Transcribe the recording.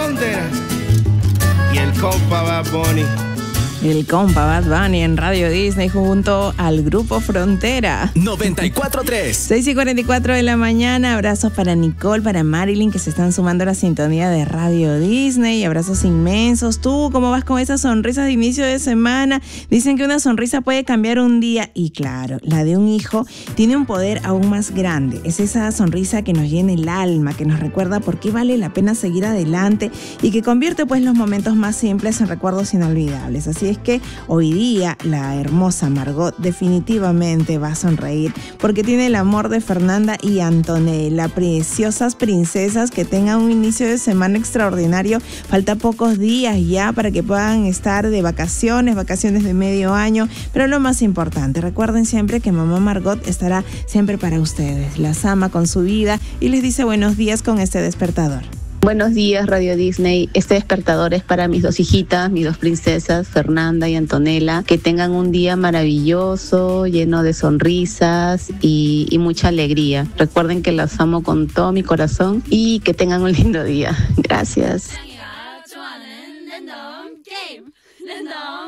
Frontera y el compa Bad Bunny. El compa Bad Bunny en Radio Disney junto al Grupo Frontera. 94.3. 6:44 de la mañana. Abrazos para Nicole, para Marilyn, que se están sumando a la sintonía de Radio Disney. Abrazos inmensos. ¿Tú cómo vas con esas sonrisas de inicio de semana? Dicen que una sonrisa puede cambiar un día. Y claro, la de un hijo tiene un poder aún más grande. Es esa sonrisa que nos llena el alma, que nos recuerda por qué vale la pena seguir adelante y que convierte pues los momentos más simples en recuerdos inolvidables. Así es que hoy día la hermosa Margot definitivamente va a sonreír porque tiene el amor de Fernanda y Antonella, preciosas princesas que tengan un inicio de semana extraordinario. Falta pocos días ya para que puedan estar de vacaciones de medio año, pero lo más importante, recuerden siempre que mamá Margot estará siempre para ustedes, las ama con su vida y les dice buenos días con este despertador. Buenos días, Radio Disney. Este despertador es para mis dos hijitas, mis dos princesas, Fernanda y Antonella. Que tengan un día maravilloso, lleno de sonrisas y mucha alegría. Recuerden que las amo con todo mi corazón y que tengan un lindo día. Gracias.